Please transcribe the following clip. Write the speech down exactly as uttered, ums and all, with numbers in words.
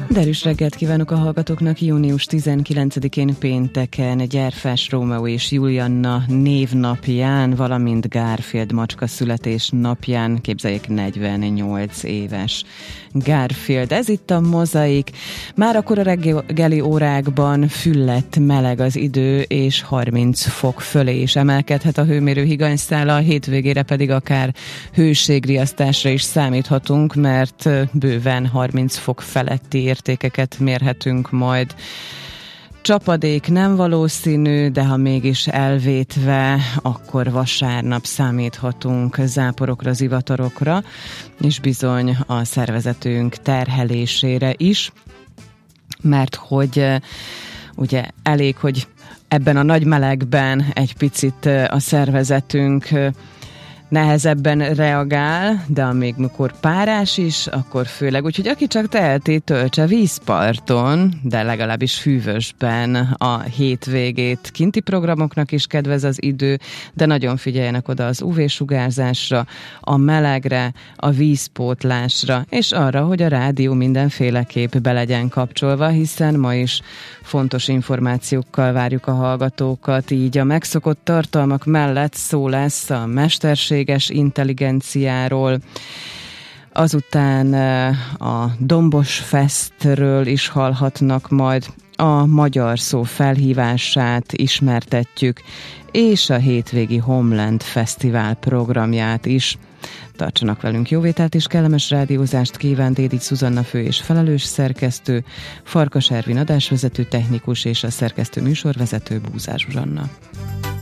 Derűs reggelt kívánok a hallgatóknak. Június tizenkilencedikén pénteken Gyerfás Rómeó és Julianna névnapján, valamint Garfield macska születésnapján, képzeljék, negyvennyolc éves Garfield. Ez itt a Mozaik. Már akkor a reggeli órákban füllett meleg az idő, és harminc fok fölé is emelkedhet a hőmérő higanyszála, a hétvégére pedig akár hőségriasztásra is számíthatunk, mert bőven harminc fok feletti értékeket mérhetünk majd. Csapadék nem valószínű, de ha mégis elvétve, akkor vasárnap számíthatunk záporokra, zivatarokra, és bizony a szervezetünk terhelésére is, mert hogy ugye elég, hogy ebben a nagy melegben egy picit a szervezetünk nehezebben reagál, de amíg mikor párás is, akkor főleg. Úgyhogy aki csak teheti, töltse vízparton, de legalábbis hűvösben a hétvégét. Kinti programoknak is kedvez az idő, de nagyon figyeljenek oda az ú vé-sugárzásra, a melegre, a vízpótlásra, és arra, hogy a rádió mindenféleképp be legyen kapcsolva, hiszen ma is fontos információkkal várjuk a hallgatókat, így a megszokott tartalmak mellett szó lesz a mesterséges intelligenciáról, azután a Dombos Festről is hallhatnak majd, a magyar szó felhívását ismertetjük, és a hétvégi Homeland Fesztivál programját is. Tartsanak velünk, jó vételt és kellemes rádiózást kíván Dédics Zuzanna fő és felelős szerkesztő, Farkas Ervin adásvezető technikus és a szerkesztő műsorvezető Búzár Zsuzsanna.